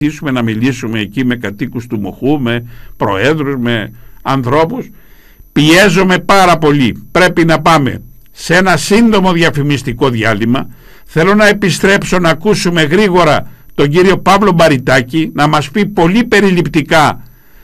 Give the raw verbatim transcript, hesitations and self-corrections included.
αρχίσουμε να μιλήσουμε εκεί με κατοίκους του Μοχού, με προέδρους, με ανθρώπους. Πιέζομαι πάρα πολύ. Πρέπει να πάμε σε ένα σύντομο διαφημιστικό διάλειμμα. Θέλω να επιστρέψω να ακούσουμε γρήγορα τον κύριο Παύλο Μπαριτάκη να μας πει πολύ περιληπτικά